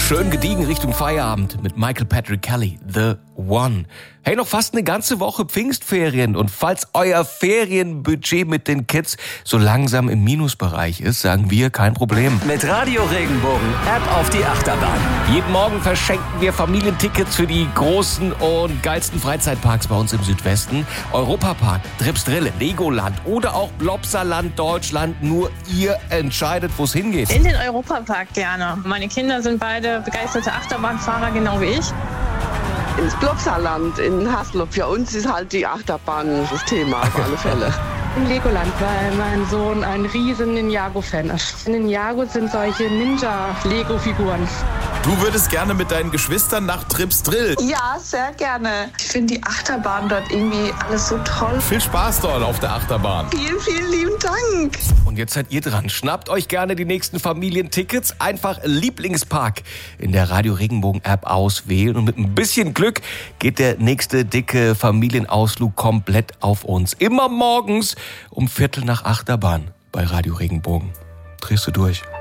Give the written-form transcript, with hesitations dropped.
Schön gediegen Richtung Feierabend mit Michael Patrick Kelly, The One. Hey, noch fast eine ganze Woche Pfingstferien und falls euer Ferienbudget mit den Kids so langsam im Minusbereich ist, sagen wir, kein Problem. Mit Radio Regenbogen App auf die Achterbahn. Jeden Morgen verschenken wir Familientickets für die großen und geilsten Freizeitparks bei uns im Südwesten. Europapark, Tripsdrille, Legoland oder auch Blopsaland Deutschland. Nur ihr entscheidet, wo es hingeht. In den Europapark gerne. Meine Kinder sind beide begeisterte Achterbahnfahrer, genau wie ich. Ins Blopsaland in Haslob. Für uns ist halt die Achterbahn das Thema auf alle Fälle. In Legoland, weil mein Sohn ein riesen Ninjago-Fan ist. Ninjago sind solche Ninja-Lego-Figuren. Du würdest gerne mit deinen Geschwistern nach Tripsdrill. Ja, sehr gerne. Ich finde die Achterbahn dort irgendwie alles so toll. Viel Spaß dort auf der Achterbahn. Vielen, vielen lieben Dank. Und jetzt seid ihr dran. Schnappt euch gerne die nächsten Familientickets. Einfach Lieblingspark in der Radio Regenbogen App auswählen. Und mit ein bisschen Glück geht der nächste dicke Familienausflug komplett auf uns. Immer morgens um 7:45 Achterbahn bei Radio Regenbogen. Drehst du durch.